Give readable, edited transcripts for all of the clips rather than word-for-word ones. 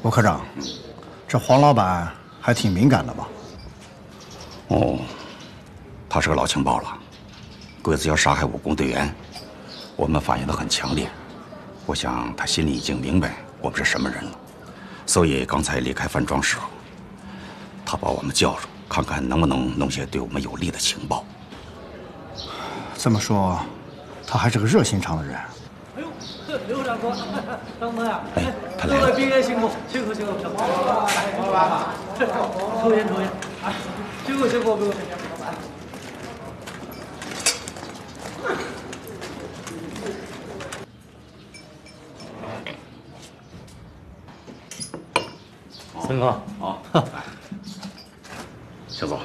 吴科长，这黄老板还挺敏感的吧？ 哦，他是个老情报了，鬼子要杀害武工队员，我们反应得很强烈。我想他心里已经明白我们是什么人了，所以刚才离开饭庄时候，他把我们叫住，看看能不能弄些对我们有利的情报。 这么说，他还是个热心肠的人。 哎呦，刘长官，张门啊！ 哎，他来各位了。 兵员辛苦，辛苦辛苦！抽烟抽烟，啊，辛苦辛苦各位。 三哥， 好，请坐。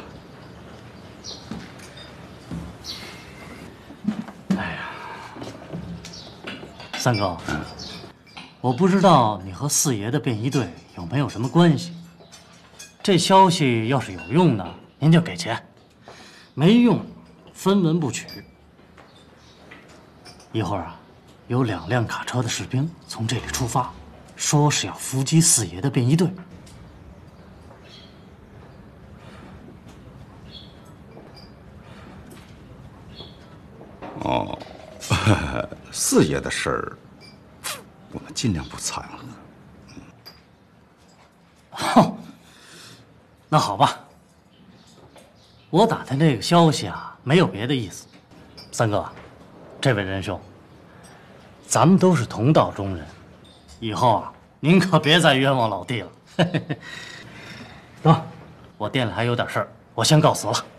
三哥，我不知道你和四爷的便衣队有没有什么关系。这消息要是有用呢，您就给钱；没用，分文不取。一会儿啊，有2辆卡车的士兵从这里出发，说是要伏击四爷的便衣队。 哦，四爷的事儿，我们尽量不掺和。 哼，那好吧。我打探这个消息啊，没有别的意思。三哥，这位仁兄，咱们都是同道中人，以后啊，您可别再冤枉老弟了。走，我店里还有点事儿，我先告辞了。